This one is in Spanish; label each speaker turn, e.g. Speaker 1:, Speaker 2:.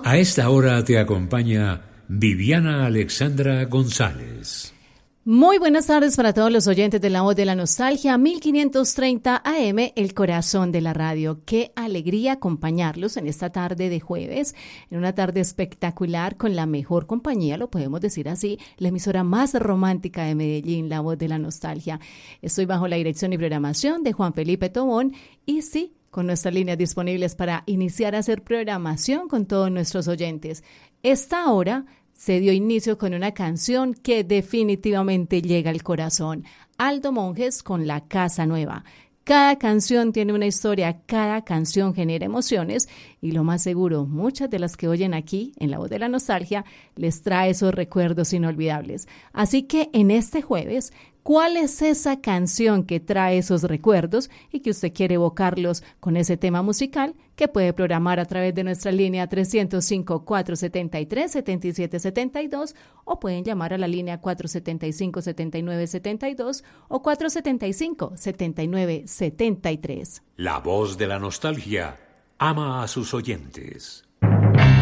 Speaker 1: A esta hora te acompaña Viviana Alexandra González.
Speaker 2: Muy buenas tardes para todos los oyentes de La Voz de la Nostalgia, 1530 AM, el corazón de la radio. Qué alegría acompañarlos en esta tarde de jueves, en una tarde espectacular con la mejor compañía, lo podemos decir así, la emisora más romántica de Medellín, La Voz de la Nostalgia. Estoy bajo la dirección y programación de Juan Felipe Tobón y sí, con nuestras líneas disponibles para iniciar a hacer programación con todos nuestros oyentes. Esta hora se dio inicio con una canción que definitivamente llega al corazón. Aldo Monjes con La Casa Nueva. Cada canción tiene una historia, cada canción genera emociones y lo más seguro, muchas de las que oyen aquí en La Voz de la Nostalgia les trae esos recuerdos inolvidables. Así que en este jueves, ¿cuál es esa canción que trae esos recuerdos y que usted quiere evocarlos con ese tema musical que puede programar a través de nuestra línea 305-473-7772 o pueden llamar a la línea 475-7972 o 475-7973?
Speaker 1: La Voz de la Nostalgia ama a sus oyentes.